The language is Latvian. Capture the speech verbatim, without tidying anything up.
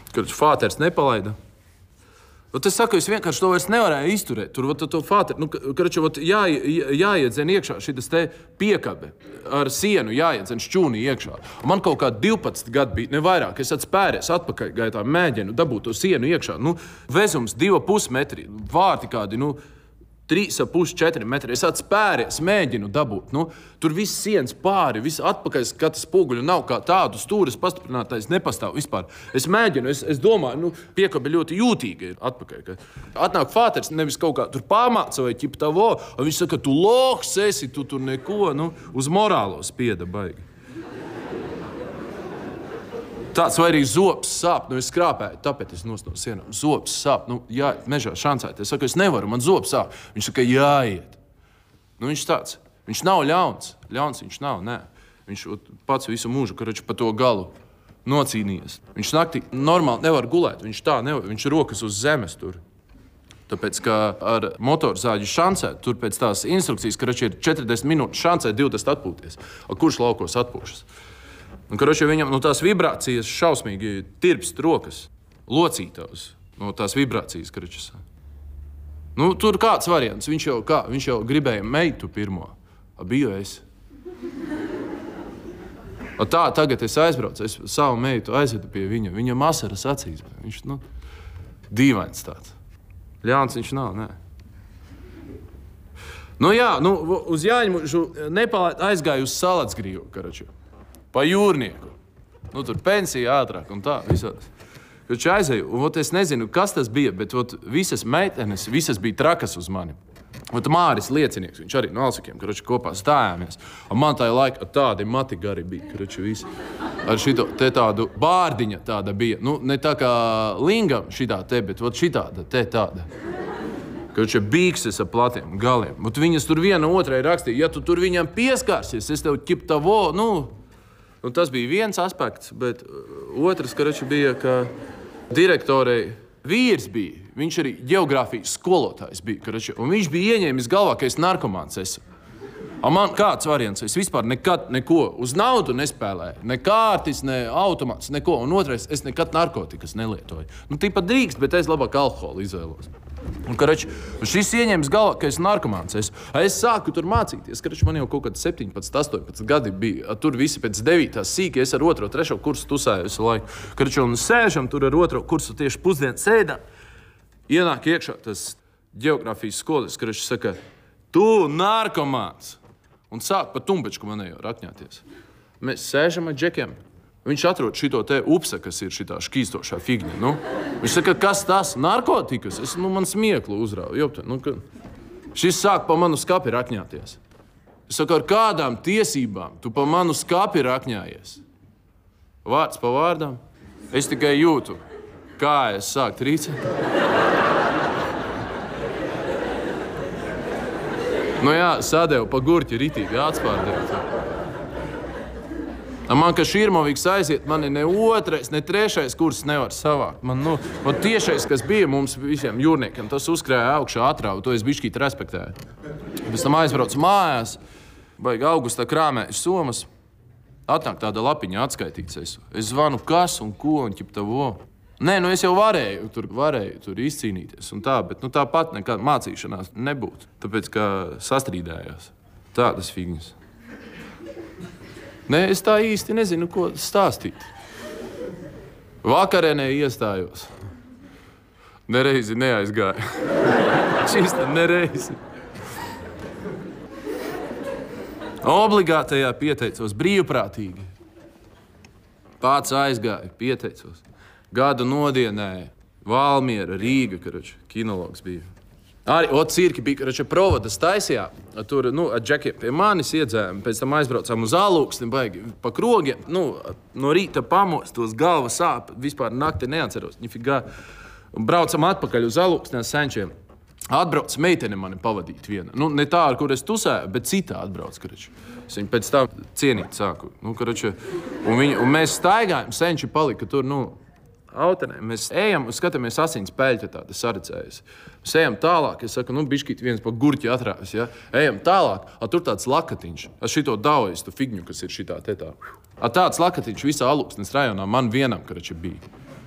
Kad fāters nepalaida. Ot es saku, es vienkārši to vairs nevarēju izturēt. Tur vat, to fāteri, nu, karači, vat, jā, jāiedzen iekšā šitas te piekabe ar sienu, jāiedzen šķūnī iekšā. Un man kaut kā divpadsmit gadi bija, ne vairāk. Es atspēries atpakaļ gaitā, mēģinu dabūt to sienu iekšā. Nu, vezums divi pus metri, vārti kādi, nu, trīs pus četri metri. Es atspēries, mēģinu dabūt. Nu, tur viss sienas pāri, viss atpakaļ, skatas spoguļu nav kā tādu stūres pastiprinātais nepastāv vispār. Es mēģinu, es, es domāju, nu, piekabe ļoti jūtīga ir atpakaļ. Ka atnāk fāters, nevis kaut kā tur pamāca vai ķip tavo, un viņš saka, tu lohs esi, tu tur neko, nu, uz morālo spieda baigi. Tāds vai arī zops sāp, nu es skrāpēju, tāpēc es nost no sienām. Zops sāp, nu jā, mežā šancēt. Es saku, es nevaru, man zops sāp. Viņš saka, jāiet. Nu viņš tāds, viņš nav ļauns. Ļauns viņš nav, nē. Viņš pats visu mūžu, karači, pa to galu nocīnījies. Viņš naktī normāli nevar gulēt, viņš tā nevar, viņš rokas uz zemes tur. Tāpēc, ka ar motorzāģi šancēt, tur pēc tās instrukcijas, karači, ir četrdesmit minūtes šancēt, divdesmit atpūties. A kurš laukos atpūšas? Un, karoči, viņam no tās vibrācijas šausmīgi tirpst rokas, locītavas no tās vibrācijas, karoči. Nu, tur kāds variants, viņš jau, kā, viņš jau gribēja meitu pirmo, a biju es. A tā, tagad es aizbraucu, es savu meitu aizvedu pie viņa, viņam asaras acīs, viņš, nu, dīvains tāds. Ļauns viņš nav, nē. Nu jā, nu, uz Jāņmužu nepalēt aizgāju uz Salatsgrīvu, karoči. Pa jūrnieku. Nu, tur pensija ātrāk un tā, visādas. Kad aizēju, un ot, es nezinu, kas tas bija, bet ot, visas meitenes, visas bija trakas uz mani. Ot, Māris liecinieks, viņš arī no Alsakiem, karoči, kopā stājāmies. Un man tajā laikā tādi mati gari bija, karoči, visi. Ar šito te tādu bārdiņa tāda bija. Nu, ne tā kā lingam šitā te, bet ot šitāda te tāda. Karoči, bīkses ar platiem galiem. Ot, viņas tur viena otrai rakstīja, ja tu tur viņam pieskārsies, es tev ķip tavo, nu... Un tas bija viens aspekts, bet otrs, karoči, bija, ka direktorei vīrs bija. Viņš arī ģeogrāfijas skolotājs bija, karoči, un viņš bija ieņēmis galvā, ka es narkomāns esmu. A man kāds variants, es vispār nekad neko uz naudu nespēlēju, ne kārtis, ne automāts, neko, un otrais, es nekad narkotikas nelietoju. Nu, tīpat drīkst, bet es labāk alkoholu izvēlos. Un, karoči, šis ieņēmis galvā, ka es narkomāns esmu. Es sāku tur mācīties, karoči, man jau kaut kad septiņpadsmit, astoņpadsmit gadi bija. Tur visi pēc devītās sīki, es ar otro, trešo kursu tusēju visu laiku. Karoči, un sēžam tur ar otro kursu tieši pusdienu sēdā. Ienāk iekšā tas ģeogrāfijas skolas, karoči, saka, tu narkomāns. Un sāk pa tumbečku manējo rakņāties. Mēs sēžam ar džekiem. Viņš atrod šito te upsa, kas ir šitā šķīstošā figņa. Nu, viņš saka, kas tas? Narkotikas? Es, nu, man smieklu uzrāvu. Jopta, nu, ka... Šis sāk pa manu skapi rakņāties. Es saku, ar kādām tiesībām tu pa manu skapi rakņājies? Vārds pa vārdām. Es tikai jūtu, kā es sāk trīcēt. Nu jā, sādēju pa gurķi ritīgi atspārdēju. Man, ka Širmoviks aiziet, mani ne otrais, ne trešais kurs nevar savākt. Man, nu, man tiešais, kas bija mums visiem jūrniekiem, tas uzkrāja augšā atrāvu, to es bišķīt respektēju. Pēc tam aizbraucu mājās, baigi augustā krāmēju somas, atnāk tāda lapiņa atskaitīts esu. Es zvanu, kas un ko un ķip tavo. Nē, nu es jau varēju tur, varēju tur izcīnīties un tā, bet nu tāpat nekāda mācīšanās nebūtu, tāpēc, ka sastrīdējās. Tādas figņas. Nē, es tā īsti nezinu, ko stāstīt. Vakarienē iestājos. Nereizi neaizgāju. Šis te nereizi. Obligātajā pieteicos brīvprātīgi. Pats aizgāju, pieteicos. Gadu nodienēja. Valmiera, Rīga, karoči, kinologs bija. Arī ot cirki bija, karoči, provadas taisījā. Tur, nu, ar džekiem pie manis iedzējām. Pēc tam aizbraucām uz Alūksni, baigi pa krogiem. Nu, no rīta pamostos, galva sāp, vispār nakti neatceros. Nifigā. Braucam atpakaļ uz Alūksni ar senčiem. Atbrauc meitene mani pavadīt viena. Nu, ne tā, ar kur es tusēju, bet citā atbrauc, karoči. Es viņu pēc tam cienīt sāku. Nu, karoči, un, viņu, un mēs staigājam, senči palika tur, nu, autenē. Mēs ejam un skatāmies asins peļķa tāda saredzējas. Mēs ejam tālāk, es saku, nu, bišķīt viens pa gurķi atrāvis, ja? Ejam tālāk, a tur tāds lakatiņš. Ar šito daujistu figņu, kas ir šitā te tā. A tāds lakatiņš visā Alūksnes rajonā man vienam, karoči, bija.